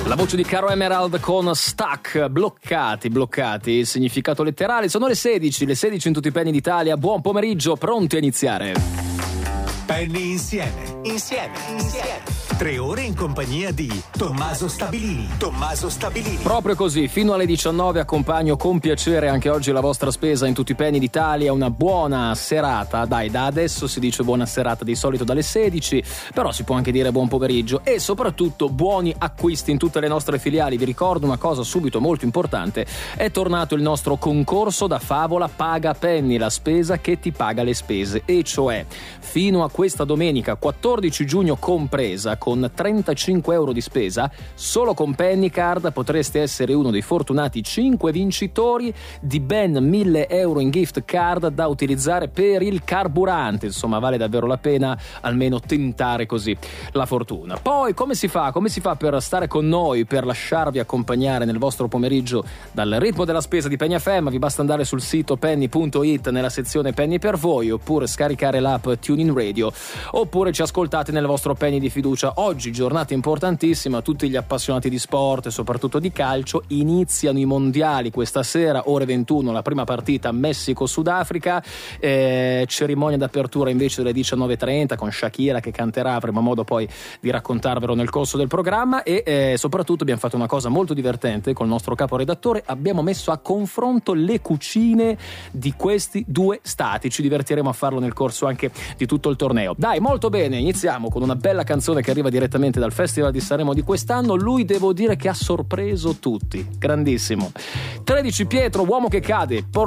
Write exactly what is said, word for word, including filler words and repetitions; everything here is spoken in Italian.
La voce di Caro Emerald con Stuck, bloccati, bloccati, il significato letterale. Sono le sedici, le sedici in tutti i penny d'Italia. Buon pomeriggio, pronti a iniziare. Penny insieme, insieme, insieme. Tre ore in compagnia di Tommaso Stabilini. Tommaso Stabilini. Proprio così, fino alle diciannove accompagno con piacere anche oggi la vostra spesa in tutti i penny d'Italia. Una buona serata, dai, da adesso si dice buona serata, di solito dalle sedici, però si può anche dire buon pomeriggio e soprattutto buoni acquisti in tutte le nostre filiali. Vi ricordo una cosa subito molto importante: è tornato il nostro concorso da favola Paga Penny, la spesa che ti paga le spese, e cioè fino a questa domenica quattordici giugno compresa, con trentacinque euro di spesa, solo con Penny Card potreste essere uno dei fortunati cinque vincitori di ben mille euro in gift card da utilizzare per il carburante. Insomma, vale davvero la pena almeno tentare così la fortuna. Poi come si fa? Come si fa per stare con noi, per lasciarvi accompagnare nel vostro pomeriggio dal ritmo della spesa di Penny F M? Vi basta andare sul sito penny punto it nella sezione Penny per voi, oppure scaricare l'app TuneIn Radio, oppure ci ascoltate nel vostro Penny di fiducia. Oggi giornata importantissima, tutti gli appassionati di sport e soprattutto di calcio. Iniziano i mondiali questa sera, ore ventuno, la prima partita Messico-Sudafrica, eh, cerimonia d'apertura invece alle diciannove e trenta con Shakira che canterà, avremo modo poi di raccontarvelo nel corso del programma. E eh, soprattutto abbiamo fatto una cosa molto divertente col nostro caporedattore: abbiamo messo a confronto le cucine di questi due stati. Ci divertiremo a farlo nel corso anche di tutto il torneo. Dai, molto bene, iniziamo con una bella canzone che arriva direttamente dal Festival di Sanremo di quest'anno. Lui devo dire che ha sorpreso tutti, grandissimo. tredici Pietro, uomo che cade,